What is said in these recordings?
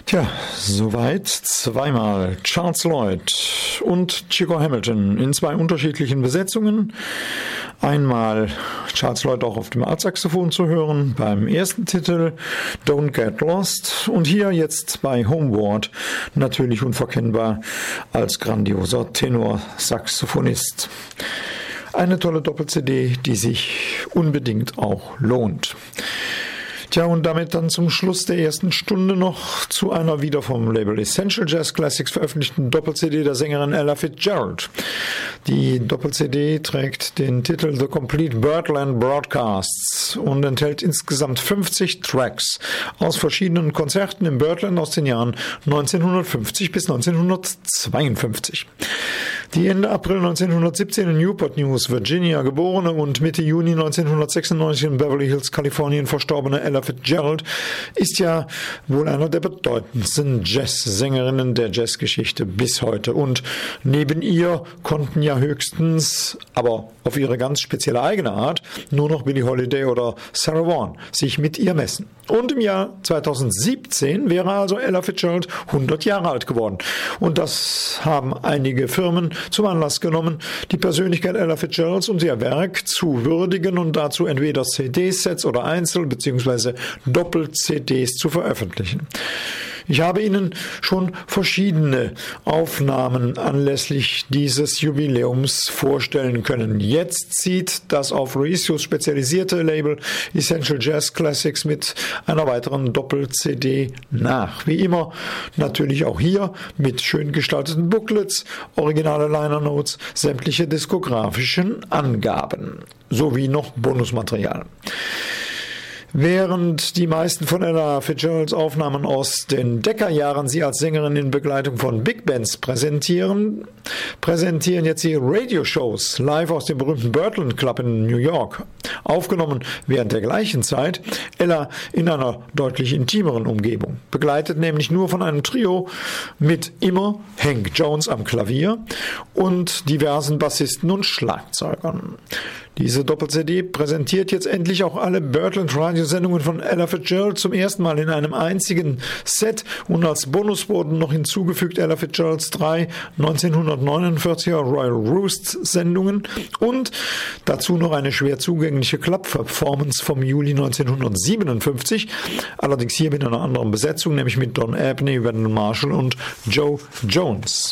Tja, soweit zweimal Charles Lloyd und Chico Hamilton in zwei unterschiedlichen Besetzungen. Einmal Charles Lloyd auch auf dem Altsaxophon zu hören beim ersten Titel Don't Get Lost und hier jetzt bei Homeward natürlich unverkennbar als grandioser Tenorsaxophonist. Eine tolle Doppel-CD, die sich unbedingt auch lohnt. Tja, und damit dann zum Schluss der ersten Stunde noch zu einer wieder vom Label Essential Jazz Classics veröffentlichten Doppel-CD der Sängerin Ella Fitzgerald. Die Doppel-CD trägt den Titel The Complete Birdland Broadcasts und enthält insgesamt 50 Tracks aus verschiedenen Konzerten im Birdland aus den Jahren 1950 bis 1952. Die Ende April 1917 in Newport News, Virginia geborene und Mitte Juni 1996 in Beverly Hills, Kalifornien verstorbene Ella Fitzgerald ist ja wohl einer der bedeutendsten Jazzsängerinnen der Jazzgeschichte bis heute. Und neben ihr konnten ja höchstens, aber auf ihre ganz spezielle eigene Art, nur noch Billie Holiday oder Sarah Vaughan sich mit ihr messen. Und im Jahr 2017 wäre also Ella Fitzgerald 100 Jahre alt geworden. Und das haben einige Firmen zum Anlass genommen, die Persönlichkeit Ella Fitzgeralds und ihr Werk zu würdigen und dazu entweder CD-Sets oder Einzel- bzw. Doppel-CDs zu veröffentlichen. Ich habe Ihnen schon verschiedene Aufnahmen anlässlich dieses Jubiläums vorstellen können. Jetzt zieht das auf Reissues spezialisierte Label Essential Jazz Classics mit einer weiteren Doppel-CD nach. Wie immer natürlich auch hier mit schön gestalteten Booklets, originale Liner Notes, sämtliche diskografischen Angaben sowie noch Bonusmaterial. Während die meisten von Ella Fitzgeralds Aufnahmen aus den Deckerjahren sie als Sängerin in Begleitung von Big Bands präsentieren jetzt ihre Radioshows live aus dem berühmten Birdland Club in New York. Aufgenommen während der gleichen Zeit Ella in einer deutlich intimeren Umgebung, begleitet nämlich nur von einem Trio mit immer Hank Jones am Klavier und diversen Bassisten und Schlagzeugern. Diese Doppel-CD präsentiert jetzt endlich auch alle Birdland-Radiosendungen von Ella Fitzgerald zum ersten Mal in einem einzigen Set und als Bonus wurden noch hinzugefügt Ella Fitzgeralds 3 1949er Royal Roost-Sendungen und dazu noch eine schwer zugängliche Club-Performance vom Juli 1957, allerdings hier mit einer anderen Besetzung, nämlich mit Don Abney, Wendell Marshall und Joe Jones.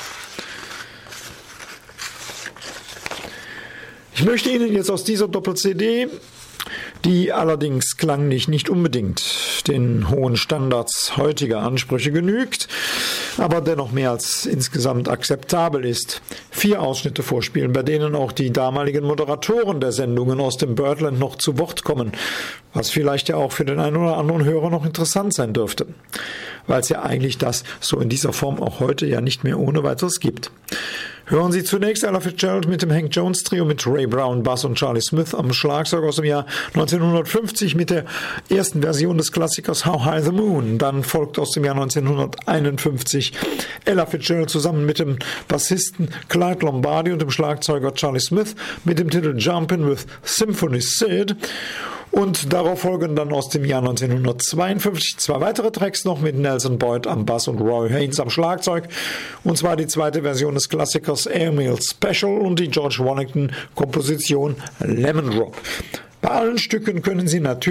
Ich möchte Ihnen jetzt aus dieser Doppel-CD, die allerdings klanglich nicht unbedingt den hohen Standards heutiger Ansprüche genügt, aber dennoch mehr als insgesamt akzeptabel ist, 4 Ausschnitte vorspielen, bei denen auch die damaligen Moderatoren der Sendungen aus dem Birdland noch zu Wort kommen, was vielleicht ja auch für den einen oder anderen Hörer noch interessant sein dürfte, weil es ja eigentlich das so in dieser Form auch heute ja nicht mehr ohne weiteres gibt. Hören Sie zunächst Ella Fitzgerald mit dem Hank Jones Trio mit Ray Brown Bass und Charlie Smith am Schlagzeug aus dem Jahr 1950 mit der ersten Version des Klassikers How High the Moon. Dann folgt aus dem Jahr 1951 Ella Fitzgerald zusammen mit dem Bassisten Clyde Lombardi und dem Schlagzeuger Charlie Smith mit dem Titel Jumpin' with Symphony Sid. Und darauf folgen dann aus dem Jahr 1952 zwei weitere Tracks noch mit Nelson Boyd am Bass und Roy Haynes am Schlagzeug. Und zwar die zweite Version des Klassikers Airmail Special und die George Washington Komposition Lemon Drop. Bei allen Stücken können Sie natürlich